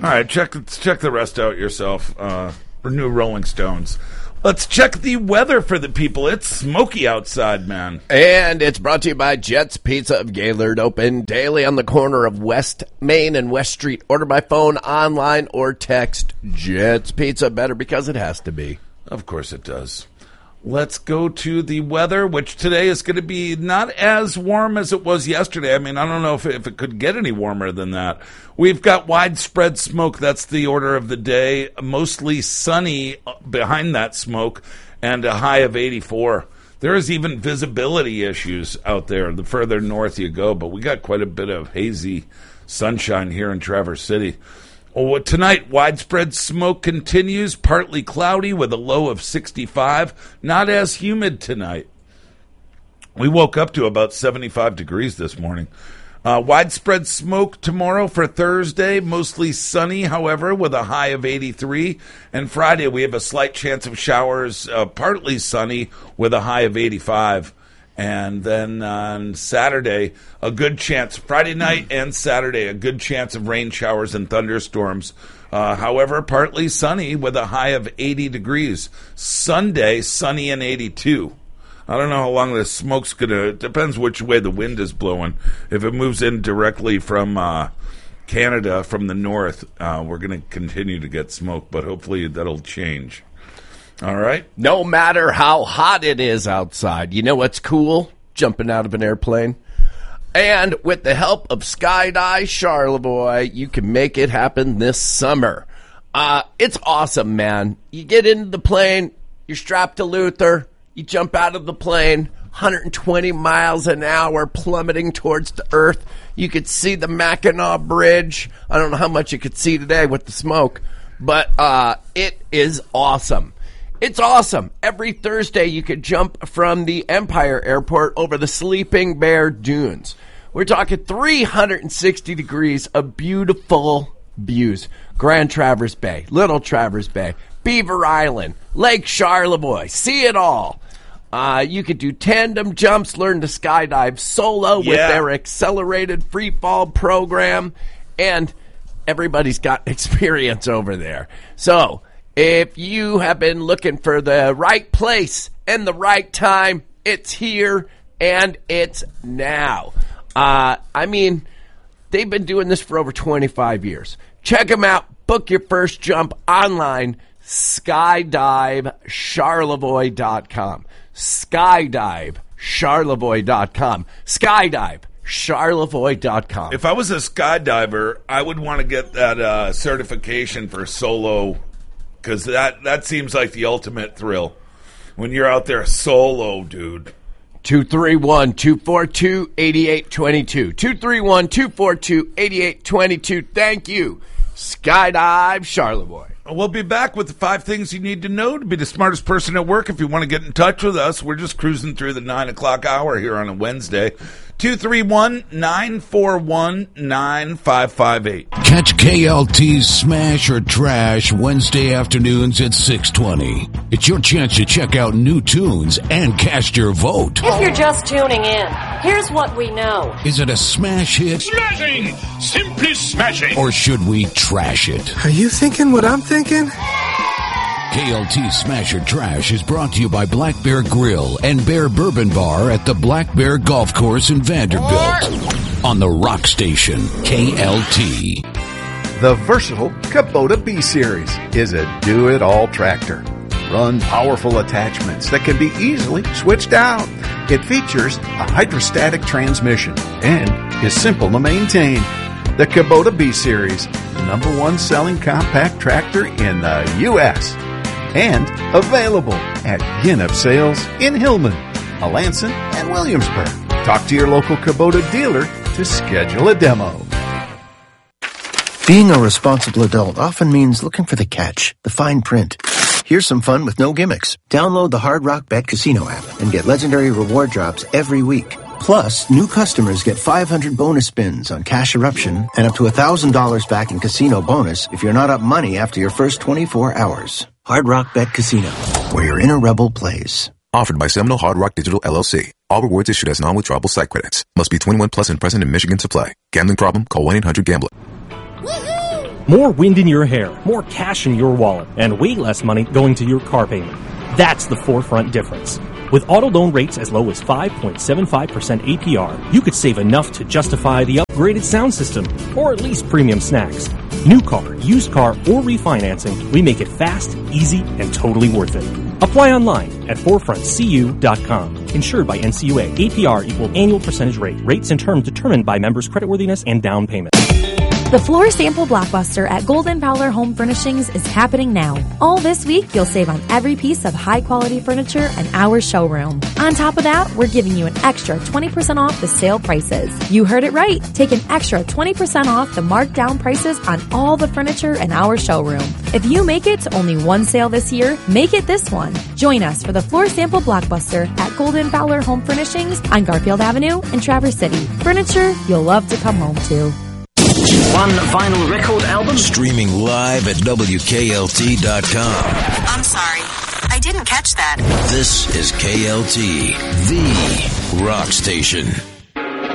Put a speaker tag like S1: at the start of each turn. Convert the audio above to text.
S1: All right, check the rest out yourself. New Rolling Stones. Let's check the weather for the people. It's smoky outside, man.
S2: And it's brought to you by Jets Pizza of Gaylord, open daily on the corner of West Main and West Street. Order by phone, online, or text. Jets Pizza, better because it has to be.
S1: Of course it does. Let's go to the weather, which today is going to be not as warm as it was yesterday. I mean, I don't know if it could get any warmer than that. We've got widespread smoke. That's the order of the day. Mostly sunny behind that smoke and a high of 84. There is even visibility issues out there the further north you go, but we got quite a bit of hazy sunshine here in Traverse City. Well, tonight, widespread smoke continues, partly cloudy with a low of 65. Not as humid tonight. We woke up to about 75 degrees this morning. Widespread smoke tomorrow for Thursday, mostly sunny, however, with a high of 83. And Friday, we have a slight chance of showers, partly sunny, with a high of 85. And then on Saturday, a good chance, Friday night and Saturday, a good chance of rain showers and thunderstorms. However, partly sunny with a high of 80 degrees. Sunday, sunny and 82. I don't know how long the smoke's going to, depends which way the wind is blowing. If it moves in directly from Canada, from the north, we're going to continue to get smoke, but hopefully that'll change. All right.
S2: No matter how hot it is outside, you know what's cool? Jumping out of an airplane. And with the help of Skydive Charlevoix, you can make it happen this summer. It's awesome, man. You get into the plane, you're strapped to Luther, you jump out of the plane, 120 miles an hour plummeting towards the earth. You could see the Mackinac Bridge. I don't know how much you could see today with the smoke, but it is awesome. It's awesome. Every Thursday, you could jump from the Empire Airport over the Sleeping Bear Dunes. We're talking 360 degrees of beautiful views. Grand Traverse Bay, Little Traverse Bay, Beaver Island, Lake Charlevoix. See it all. You could do tandem jumps, learn to skydive solo with their accelerated free fall program, and everybody's got experience over there. So, if you have been looking for the right place and the right time, it's here and it's now. I mean, they've been doing this for over 25 years. Check them out. Book your first jump online, skydivecharlevoix.com. Skydivecharlevoix.com. Skydivecharlevoix.com.
S1: If I was a skydiver, I would want to get that certification for solo, because that seems like the ultimate thrill when you're out there solo, dude.
S2: 231-242-8822. 231-242-8822. Thank you, Skydive Charlevoix.
S1: We'll be back with the 5 things you need to know to be the smartest person at work. If you want to get in touch with us, we're just cruising through the 9 o'clock hour here on a Wednesday. 231-941-9558.
S3: Catch KLT's Smash or Trash Wednesday afternoons at 6:20. It's your chance to check out new tunes and cast your vote.
S4: If you're just tuning in, here's what we know.
S3: Is it a smash hit?
S5: Smashing! Simply smashing!
S3: Or should we trash it?
S6: Are you thinking what I'm thinking?
S3: KLT Smash or Trash is brought to you by Black Bear Grill and Bear Bourbon Bar at the Black Bear Golf Course in Vanderbilt. On the Rock Station, KLT.
S7: The versatile Kubota B-Series is a do-it-all tractor. Run powerful attachments that can be easily switched out. It features a hydrostatic transmission and is simple to maintain. The Kubota B-Series, the #1 selling compact tractor in the U.S. And available at Ginnep Sales in Hillman, Alanson, and Williamsburg. Talk to your local Kubota dealer to schedule a demo.
S8: Being a responsible adult often means looking for the catch, the fine print. Here's some fun with no gimmicks. Download the Hard Rock Bet Casino app and get legendary reward drops every week. Plus, new customers get 500 bonus spins on Cash Eruption and up to $1,000 back in casino bonus if you're not up money after your first 24 hours. Hard Rock Bet Casino, where your inner rebel plays.
S9: Offered by Seminole Hard Rock Digital LLC. All rewards issued as non-withdrawable site credits. Must be 21 plus and present in Michigan to play. Gambling problem? Call 1-800-GAMBLER.
S10: Woohoo! More wind in your hair, more cash in your wallet, and way less money going to your car payment. That's the 4Front difference. With auto loan rates as low as 5.75% APR, you could save enough to justify the upgraded sound system, or at least premium snacks. New car, used car, or refinancing, we make it fast, easy, and totally worth it. Apply online at 4frontcu.com. Insured by NCUA. APR equal annual percentage rate. Rates and terms determined by members' creditworthiness and down payment.
S11: The Floor Sample Blockbuster at Golden Fowler Home Furnishings is happening now. All this week, you'll save on every piece of high-quality furniture in our showroom. On top of that, we're giving you an extra 20% off the sale prices. You heard it right. Take an extra 20% off the marked down prices on all the furniture in our showroom. If you make it to only one sale this year, make it this one. Join us for the Floor Sample Blockbuster at Golden Fowler Home Furnishings on Garfield Avenue in Traverse City. Furniture you'll love to come home to.
S12: One vinyl record album.
S3: Streaming live at WKLT.com.
S13: I'm sorry, I didn't catch that.
S3: This is KLT, the rock station.